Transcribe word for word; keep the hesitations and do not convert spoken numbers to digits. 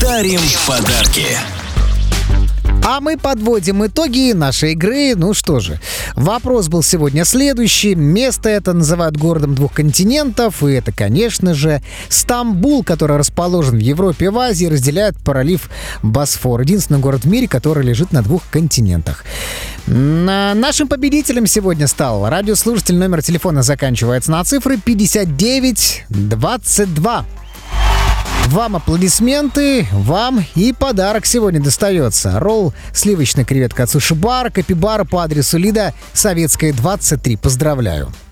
дарим подарки. А мы подводим итоги нашей игры. Ну что же, вопрос был сегодня следующий. Место это называют городом двух континентов. И это, конечно же, Стамбул, который расположен в Европе и в Азии, разделяет пролив Босфор. Единственный город в мире, который лежит на двух континентах. Нашим победителем сегодня стал радиослушатель. Номер телефона заканчивается на цифры пятьдесят девять двадцать два. Вам аплодисменты, вам и подарок сегодня достается. Ролл сливочная креветка от Суши Бар, Капибара по адресу Лида Советская, двадцать три. Поздравляю.